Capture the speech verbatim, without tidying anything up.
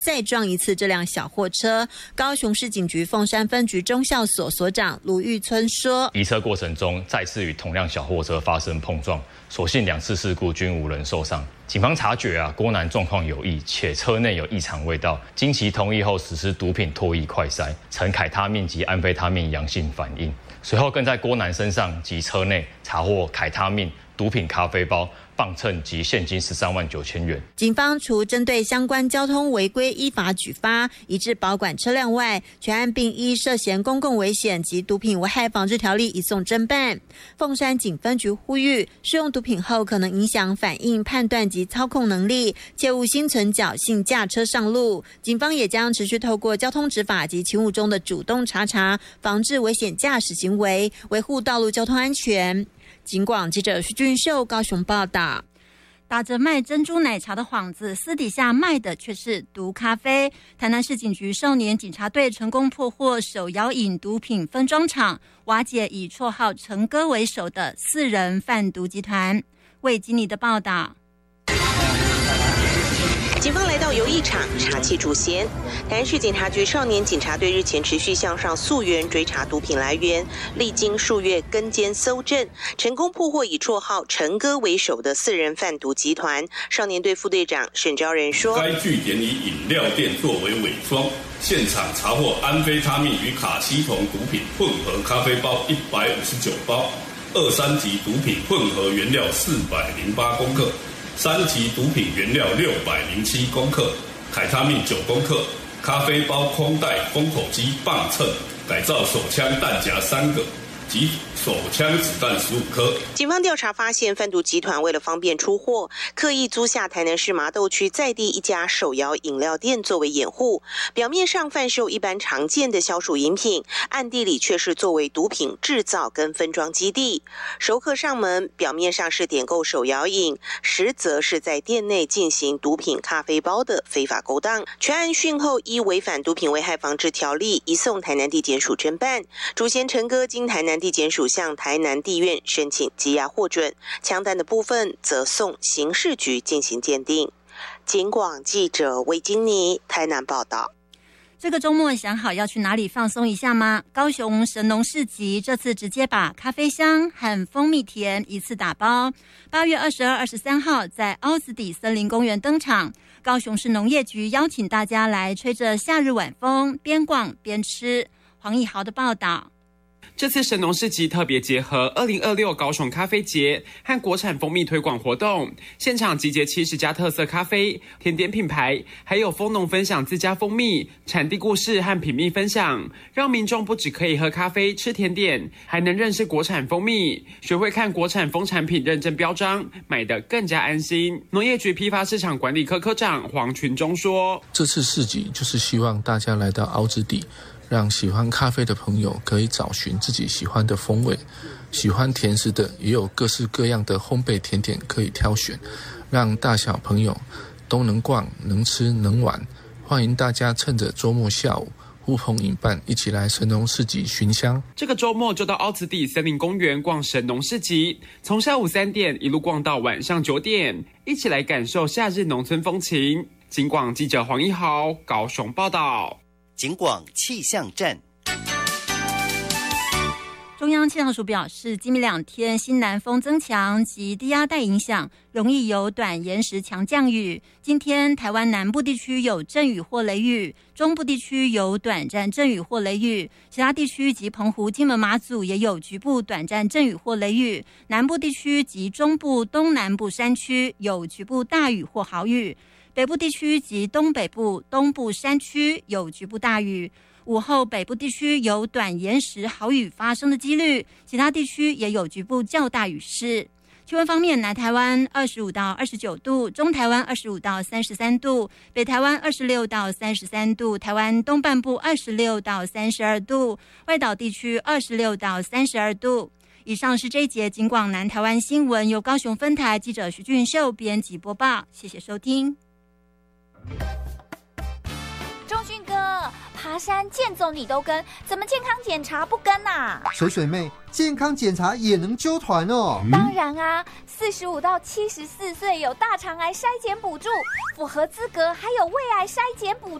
再撞一次这辆小货车。高雄市警局凤山分局中校所所长卢玉村说， 移车过程中再次与同辆小货车发生碰撞，所幸两次事故均无人受伤。警方察觉啊，郭男状况有异，且车内有异常味道，经其同意后实施毒品唾液快筛，呈凯他命及安非他命阳性反应。随后更在郭男身上及车内查获凯他命、毒品咖啡包、磅秤及现金十三万九千元。 警方除针对相关交通违规依法举发、移至保管车辆外，全案并依涉嫌公共危险及毒品危害防治条例移送侦办。凤山警分局呼吁，使用毒品后可能影响反应、判断及操控能力，切勿心存侥幸驾车上路。警方也将持续透过交通执法及勤务中的主动查查，防治危险驾驶行为，维护道路交通安全。警广记者徐俊秀高雄报道。 打着卖珍珠奶茶的幌子，私底下卖的却是毒咖啡。台南市警局少年警察队成功破获手摇饮毒品分装厂，瓦解以绰号陈哥为首的四人贩毒集团。魏经理的报道。 警方来到游艺场查缉主嫌。台南市警察局少年警察队日前持续向上溯源追查毒品来源，历经数月跟监搜证，成功破获以绰号陈哥为首的四人贩毒集团。少年队副队长沈昭仁说， 该据点以饮料店作为伪装，现场查获安非他命与卡西酮毒品混合咖啡包一百五十九包，二三级毒品混合原料四百零八公克，三级毒品原料六百零七公克，凯他命九公克，咖啡包空袋、封口机、磅秤，改造手枪弹夹三个及手枪子弹十五颗。 警方调查发现，贩毒集团为了方便出货，刻意租下台南市麻豆区在地一家手摇饮料店作为掩护，表面上贩售一般常见的消暑饮品，暗地里却是作为毒品制造跟分装基地。熟客上门，表面上是点购手摇饮，实则是在店内进行毒品咖啡包的非法勾当。全案讯后，依违反毒品危害防治条例移送台南地检署侦办。主嫌陈哥经台南地检署向台南地院申请羁押获准，枪弹的部分则送刑事局进行鉴定。警广记者魏金妮台南报道。 这个周末想好要去哪里放松一下吗？高雄神农市集这次直接把咖啡香和蜂蜜甜一次打包，八月二十二、二十三号在凹子底森林公园登场。高雄市农业局邀请大家来吹着夏日晚风，边逛边吃。黄义豪的报道。 这次神农市集特别结合二零二六高雄咖啡节和国产蜂蜜推广活动，现场集结七十家特色咖啡、甜点品牌，还有蜂农分享自家蜂蜜、产地故事和品蜜分享，让民众不只可以喝咖啡、吃甜点，还能认识国产蜂蜜，学会看国产蜂产品认证标章，买得更加安心。农业局批发市场管理科科长黄群忠说：“ 这次市集就是希望大家来到凹子底。”让喜欢咖啡的朋友可以找寻自己喜欢的风味，喜欢甜食的也有各式各样的烘焙甜点可以挑选，让大小朋友都能逛、能吃、能玩。欢迎大家趁着周末下午呼朋引伴，一起来神农市集寻香。 这个周末就到凹子底森林公园逛神农市集，从下午三点一路逛到晚上九点，一起来感受夏日农村风情。警广记者黄一豪高雄报道。 警广气象站。 中央气象署表示，今明两天西南风增强及低压带影响，容易有短延时强降雨。今天台湾南部地区有阵雨或雷雨，中部地区有短暂阵雨或雷雨，其他地区及澎湖、金门、马祖也有局部短暂阵雨或雷雨。南部地区及中部、东南部山区有局部大雨或豪雨。北部地区及东北部、东部山区有局部大雨，午后北部地区有短延时豪雨发生的几率，其他地区也有局部较大雨势。气温方面，南台湾二十五到二十九度，中台湾二十五到三十三度，北台湾二十六到三十三度，台湾东半部二十六到三十二度，外岛地区二十六到三十二度。以上是这一节警广南台湾新闻，由高雄分台记者徐俊秀编辑播报，谢谢收听。 钟迅哥，爬山健走你都跟，怎么健康检查不跟啊？ 水水妹，健康检查也能揪团哦？ 当然啊，四十五到七十四岁有大肠癌筛检补助，符合资格还有胃癌筛检补助。